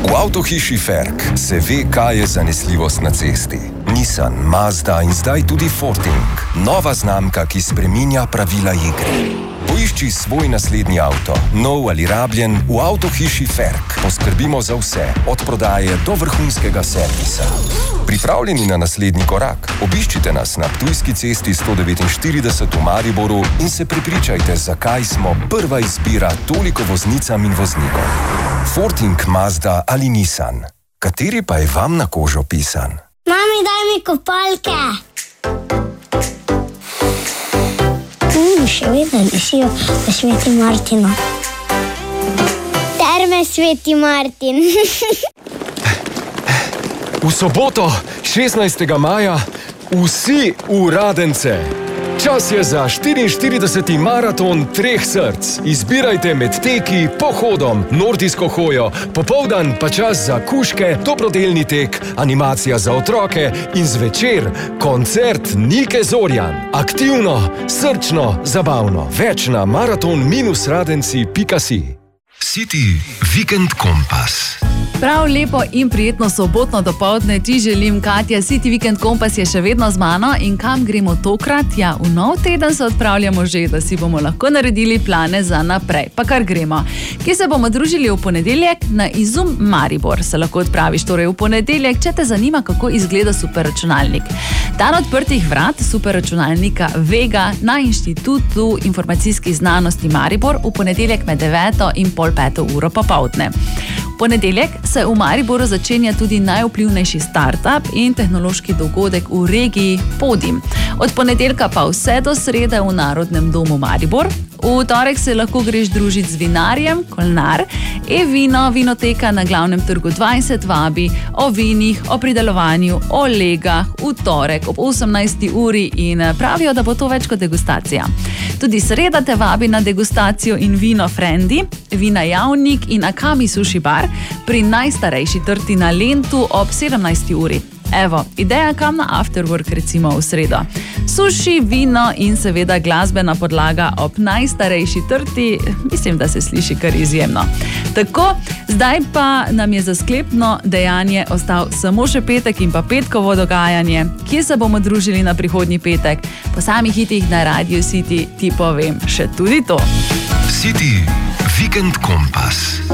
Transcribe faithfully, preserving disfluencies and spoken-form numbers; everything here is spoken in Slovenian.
V avtohiši Ferk se ve, kaj je zanesljivost na cesti. Nissan, Mazda in zdaj tudi Forting. Nova znamka, ki spreminja pravila igre. Poišči svoj naslednji avto, nov ali rabljen, v avtohiši Ferk. Poskrbimo za vse, od prodaje do vrhunskega servisa. Pripravljeni na naslednji korak? Obiščite nas na Ptujski cesti sto devetinštirideset v Mariboru in se prepričajte, zakaj smo prva izbira toliko voznicam in voznikom. Forting, Mazda ali Nissan. Kateri pa je vam na kožo pisan? Mami, daj mi kopalke. Mm, še vedno lisijo v Sveti Martinu. Terme Sveti Martin. V soboto, šestnajstega maja, vsi v Radence. Čas je za štiriinštirideseti maraton treh src. Izbirajte med teki, pohodom, nordijsko hojo, popoldan pa čas za kuške, dobrodelni tek, animacija za otroke in zvečer koncert Nike Zorjan. Aktivno, srčno, zabavno. Več na maraton radenci pika si. City Weekend Kompas. Prav lepo in prijetno sobotno dopoldne ti želim, Katja. City Weekend Kompas je še vedno z mano in kam gremo tokrat? Ja, v nov teden se odpravljamo že, da si bomo lahko naredili plane za naprej. Pa kar gremo. Kje se bomo družili v ponedeljek? Na Izum Maribor se lahko odpraviš torej v ponedeljek, če te zanima, kako izgleda superračunalnik. Dan odprtih vrat superračunalnika Vega na Inštitutu informacijskih znanosti Maribor v ponedeljek med deveto in pol peto uro popoldne. V ponedeljek se v Mariboru začenja tudi najvplivnejši startup in tehnološki dogodek v regiji Podim. Od ponedeljka pa vse do srede v Narodnem domu Maribor. V torek se lahko greš družiti z vinarjem, Kolnar, E-vino, vinoteka na Glavnem trgu dvajset vabi o vinih, o pridelovanju, o legah v torek ob osemnajsti uri in pravijo, da bo to več kot degustacija. Tudi sreda te vabi na degustacijo in vino Frendi, vina Javnik in Akami Sushi Bar pri najstarejši trti na Lentu ob sedemnajsti uri. Evo, ideja kam na afterwork recimo v sredo. Suši, vino in seveda glasbena podlaga ob najstarejši trti, mislim, da se sliši kar izjemno. Tako, zdaj pa nam je za sklepno dejanje ostal samo še petek in pa petkovo dogajanje. Kje se bomo družili na prihodnji petek? Po samih hitih na Radio City ti povem še tudi to. City Weekend Kompas.